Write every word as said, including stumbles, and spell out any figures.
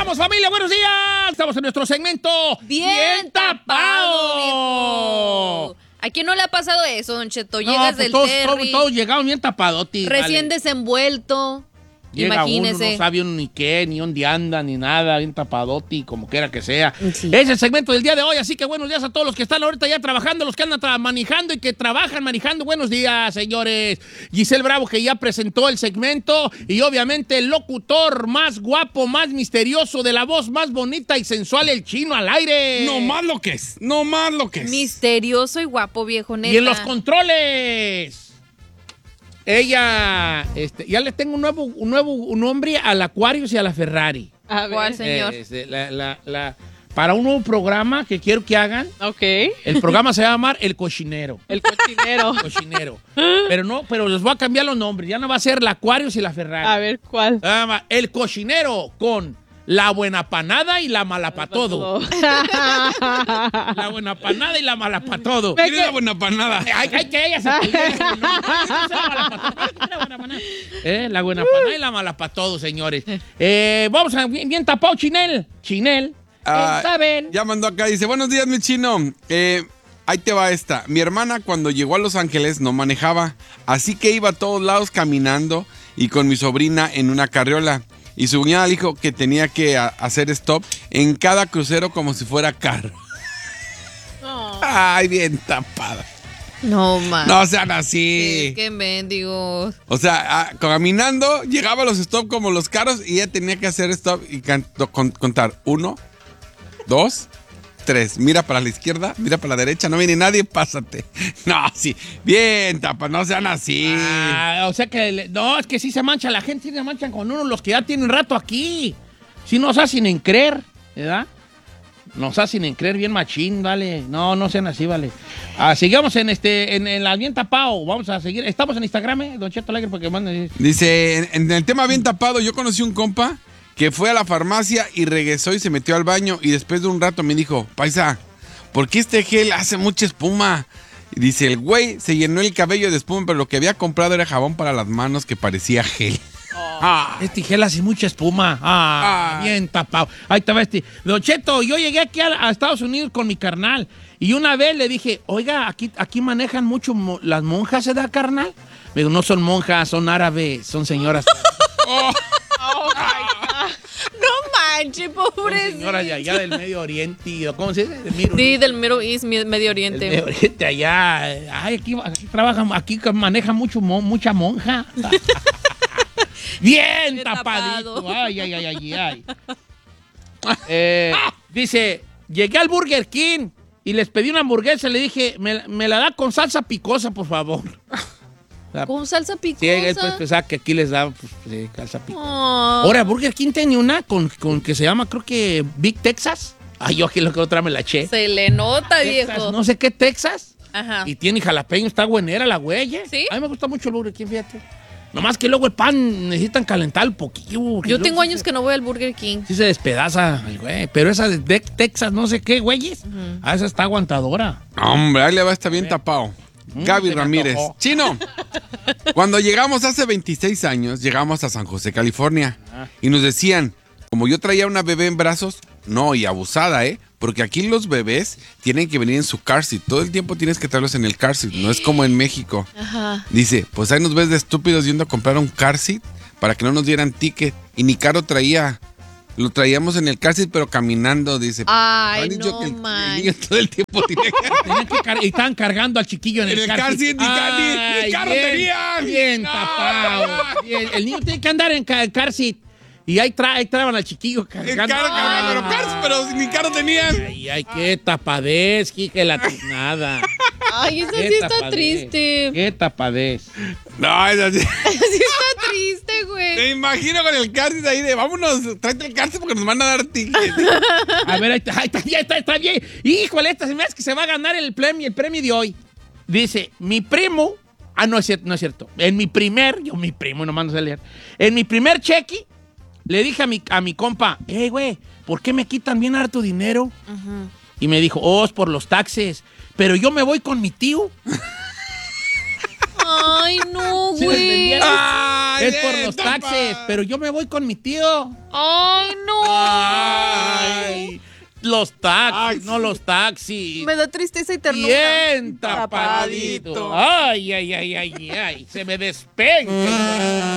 estamos, familia? Buenos días. Estamos en nuestro segmento Bien, Bien Tapado. viejo. ¿A quién no le ha pasado eso, Don Cheto? No, Llegas pues del todos, ferry, todos, todos llegaron bien tapadotis. recién vale. desenvuelto. Llega Imagínese. uno, no sabe uno ni qué, ni dónde anda, ni nada, bien tapadoti, como quiera que sea. Sí. Es el segmento del día de hoy, así que buenos días a todos los que están ahorita ya trabajando, los que andan tra- manejando y que trabajan manejando. Buenos días, señores. Giselle Bravo, que ya presentó el segmento, y obviamente el locutor más guapo, más misterioso, de la voz más bonita y sensual, el Chino al aire. No más lo que es, no más lo que es. Misterioso y guapo, viejo, neta. Y en los controles, ella, este, ya le tengo un nuevo, un nuevo un nombre al Aquarius y a la Ferrari. A ver. ¿Cuál, señor? Eh, este, la- la- la- para un nuevo programa que quiero que hagan, Ok. el programa se va a llamar El Cochinero. El cochinero. Cochinero. Pero no, pero les voy a cambiar los nombres. Ya no va a ser la Aquarius y la Ferrari. A ver, ¿cuál? Se llama El Cochinero con la buena panada y la mala pa' todo. La buena panada y la mala pa' todo. ¿Quién es la buena panada? Hay, hay que ella se eh, La buena panada y la mala pa' todo, señores. Eh, vamos a bien, bien tapado, Chinel. Chinel. Ah, Saben. ya mandó acá, dice, buenos días, mi chino. Eh, ahí te va esta. Mi hermana cuando llegó a Los Ángeles no manejaba, así que iba a todos lados caminando y con mi sobrina en una carriola. Y su cuñada dijo que tenía que a- hacer stop en cada crucero como si fuera carro. Oh. Ay, bien tapada. No, man. No sean así. Sí, qué mendigos. O sea, ah, caminando, llegaba a los stop como los carros y ella tenía que hacer stop y can- con- contar. Uno, dos, tres. Mira para la izquierda, mira para la derecha, no viene nadie, pásate. No, sí. Bien, tapa, no sean así. Ah, o sea que, le- no, es que sí se mancha, la gente sí se manchan con uno, los que ya tienen rato aquí. Sí nos hacen en creer, ¿verdad? Nos hacen en creer bien machín, vale. No, no sean así, vale. Ah, sigamos en este, en, en la bien tapado. Vamos a seguir. Estamos en Instagram, ¿eh? Don Cheto Alegre, porque manden. Dice, en, en el tema bien tapado, yo conocí un compa que fue a la farmacia y regresó y se metió al baño y después de un rato me dijo, paisa, ¿por qué este gel hace mucha espuma? Y dice, el güey se llenó el cabello de espuma, pero lo que había comprado era jabón para las manos que parecía gel. Ah. Este gel hace mucha espuma. Ah, Ah. bien tapado. Ahí estaba este. Don Cheto, yo llegué aquí a, a Estados Unidos con mi carnal. Y una vez le dije, oiga, aquí, aquí manejan mucho mo- las monjas, ¿se da, carnal? Me dijo, no son monjas, son árabes, son señoras. Oh. No manches, Son pobre. señoras de allá del Medio Oriente. ¿Cómo se dice? Del Middle Sí, East. del Middle East, mi- Medio Del Oriente. Medio Oriente allá. Ay, aquí, aquí trabajan, aquí manejan mucho, mo- mucha monja. Bien Bien tapadito. tapado. Ay, ay, ay, ay, ay. Eh, dice, llegué al Burger King y les pedí una hamburguesa. Le dije, me, me la da con salsa picosa, por favor. Con salsa picosa. Sí, él pues pensaba que aquí les da pues, sí, salsa picosa. Oh. Ahora, Burger King tiene una con, con que se llama, creo que Big Texas. Ay, yo aquí lo que otra me la eché. Se le nota, Texas, viejo. no sé qué Texas. Ajá. Y tiene jalapeño, está buenera la güey. ¿eh? ¿Sí? A mí me gusta mucho el Burger King, fíjate. Nomás que luego el pan necesitan calentar un poquillo. porque Yo luego tengo sí años se- que no voy al Burger King. Sí se despedaza el güey. Pero esa de de Texas, no sé qué, güeyes. Ah, esa está aguantadora. Hombre, ahí le va a estar bien tapado. Mm, Gaby se me Ramírez. antojó. Chino, cuando llegamos hace veintiséis años, llegamos a San José, California. Y nos decían, como yo traía una bebé en brazos, no, y abusada, ¿eh? Porque aquí los bebés tienen que venir en su car seat. Todo el tiempo tienes que traerlos en el car seat. No es como en México. Ajá. Dice, pues ahí nos ves de estúpidos yendo a comprar un car seat para que no nos dieran ticket. Y ni caro traía. Lo traíamos en el car seat, pero caminando, dice. Ay, Han dicho no que el- el, manches. niño todo el tiempo tiene que... Tenían que car- y estaban cargando al chiquillo en el, En el car seat, ni ca- ni- ni Ay, carro bien, tenían. Bien No. tapado. Bien. El niño tiene que andar en ca- car seat. Y ahí, tra ahí traban al chiquillo El cargando. carro, Ay, pero, car- pero ni carro tenían. Ay, ay, qué tapadez, que la nada. Ay, eso Qué sí está tapadez, triste. Qué tapadez. No, es así. Sí está triste, güey. Me imagino con el car seat ahí de vámonos, tráete el car seat porque nos van a dar ticket. A ver, ahí está, ahí está, ya está, está bien. Híjole, esta se me hace que se va a ganar el premio, el premio de hoy. Dice, mi primo, ah, no es cierto, no es cierto. En mi primer, yo mi primo, nomás no sé leer. En mi primer cheque, le dije a mi, a mi compa, hey, güey, ¿por qué me quitan bien harto dinero? Y me dijo, oh, es por los taxes. Pero yo me voy con mi tío. Ay, no, ¿Sí me güey. entendieron? Ay, Es por bien, los tapa. taxes, pero yo me voy con mi tío. Ay, no. Ay, los taxis, no los taxis. Me da tristeza y ternura. Bien tapadito. Ay, ay, ay, ay, ay. Se me despega.